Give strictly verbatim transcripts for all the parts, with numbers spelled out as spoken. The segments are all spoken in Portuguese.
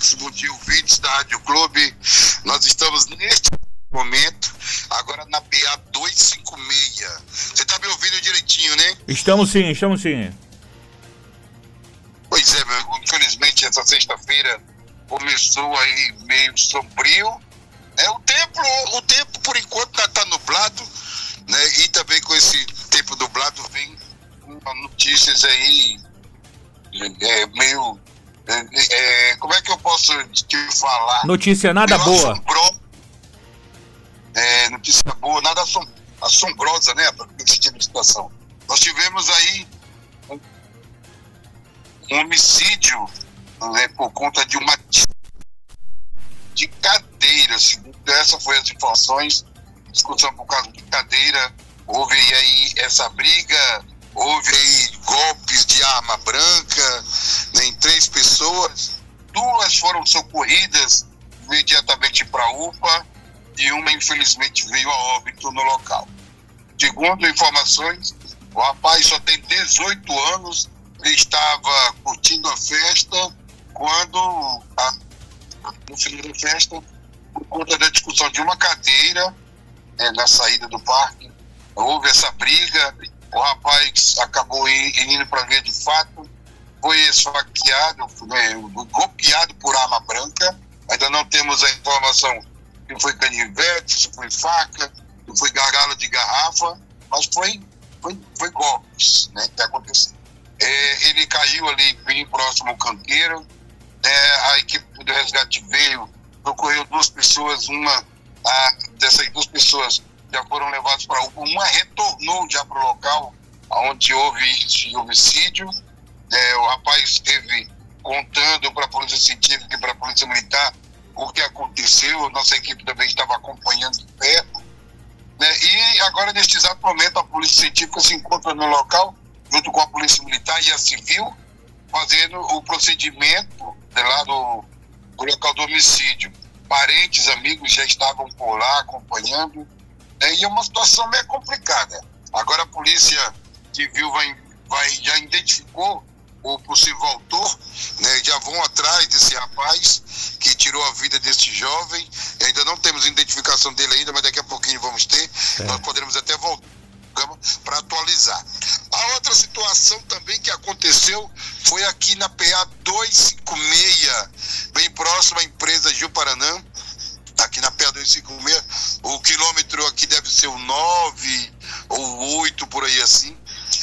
Alex, bom dia, ouvintes da Rádio Clube. Nós estamos neste momento, agora na B A duzentos e cinquenta e seis. Você está me ouvindo direitinho, né? Estamos sim, estamos sim. Pois é, meu, infelizmente essa sexta-feira começou aí meio sombrio. É, o tempo, o tempo por enquanto está nublado, né? E também com esse tempo nublado vem notícias aí é, meio... É, é, como é que eu posso te falar? Notícia nada meio boa. Assombro... É, notícia boa, nada assom... assombrosa, né? Para esse tipo de situação. Nós tivemos aí um, um homicídio, né, por conta de uma de cadeira. Essa foi as informações, discussão por causa de cadeira. Houve aí essa briga, houve aí golpes de arma branca, né, em três pessoas. Duas foram socorridas imediatamente para a U P A e uma infelizmente veio a óbito no local. Segundo informações, o rapaz só tem dezoito anos, ele estava curtindo a festa quando, a, no final da festa, por conta da discussão de uma cadeira, né, na saída do parque, houve essa briga, o rapaz acabou indo para a via de fato, foi esfaqueado, né, golpeado por arma branca. Ainda não temos a informação se foi canivete, se foi faca, se foi gargalo de garrafa, mas foi, foi, foi golpes, né, que aconteceu. É, ele caiu ali bem próximo ao canteiro, é, a equipe do resgate veio, socorreu duas pessoas, uma a, dessas duas pessoas já foram levadas para a U P A, uma retornou já para o local onde houve esse homicídio. É, o rapaz esteve contando para a Polícia Científica e para a Polícia Militar o que aconteceu, nossa equipe também estava acompanhando de perto, né? E agora, neste exato momento, a Polícia Científica se encontra no local, junto com a Polícia Militar e a Civil, fazendo o procedimento de lá do, do local do homicídio. Parentes, amigos já estavam por lá acompanhando, né? E é uma situação meio complicada. Agora a Polícia Civil vai, vai, já identificou o possível autor, né? Já vão atrás desse rapaz que tirou a vida desse jovem. Ainda não temos identificação dele ainda, mas daqui a pouquinho vamos ter. É. Nós poderemos até voltar para atualizar. A outra situação também que aconteceu foi aqui na P A duzentos e cinquenta e seis, bem próximo à empresa Gil Paranã, aqui na P A duzentos e cinquenta e seis. O quilômetro aqui deve ser o nove ou oito, por aí assim,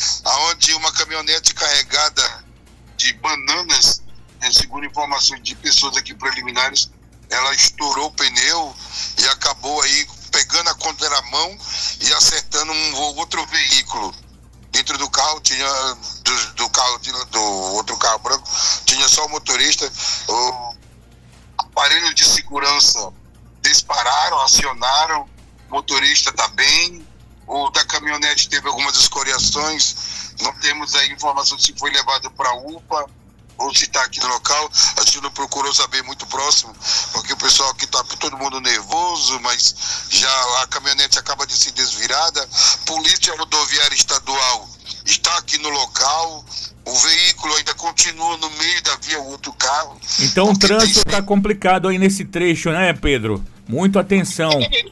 aonde uma caminhonete carregada de bananas, né, segundo informações de pessoas aqui preliminares, ela estourou o pneu e acabou aí pegando a contramão e acertando um outro veículo. Dentro do carro tinha do, do carro do outro carro branco tinha só o motorista. O aparelho de segurança dispararam, acionaram, o motorista está bem, o da caminhonete teve algumas escoriações. Não temos aí informação se foi levado para a U P A ou se está aqui no local. A gente não procurou saber muito próximo, porque o pessoal aqui está todo mundo nervoso, mas já a caminhonete acaba de ser desvirada. Polícia Rodoviária Estadual está aqui no local. O veículo ainda continua no meio da via, o outro carro. Então o trânsito está tem... complicado aí nesse trecho, né, Pedro? Muito atenção.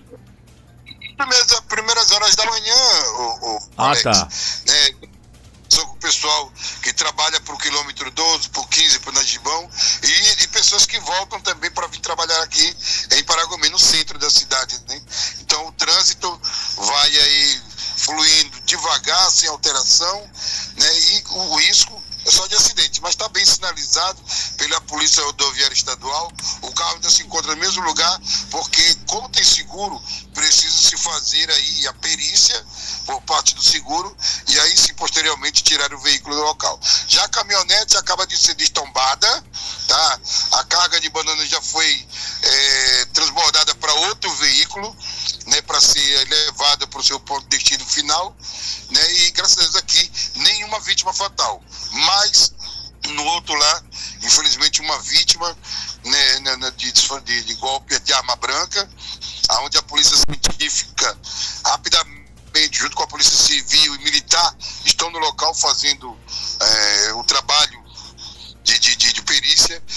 Primeiras, primeiras horas da manhã, o, o ah, Alex, tá. né? Sou com o pessoal que trabalha por quilômetro doze, por quinze, por Nagibão, e, e pessoas que voltam também para vir trabalhar aqui em Paragominas, no centro da cidade, né? Então o trânsito vai aí fluindo devagar, sem alteração, né? E o risco é só de acidente, mas está bem sinalizado pela Polícia Rodoviária Estadual. O carro ainda se encontra no mesmo lugar, porque como tem seguro, precisa se fazer aí a perícia por parte do seguro e aí sim posteriormente tirar o veículo do local. Já a caminhonete acaba de ser destombada, tá? A carga de banana já foi é, transbordada para outro veículo, né, para ser levada para o seu ponto de destino final, né? E graças a Deus aqui nenhuma vítima fatal, mas no outro lá, infelizmente, uma vítima, né, de, de, de golpe de arma branca, onde a Polícia Científica rapidamente, junto com a Polícia Civil e Militar, estão no local fazendo é, o trabalho de, de, de, de perícia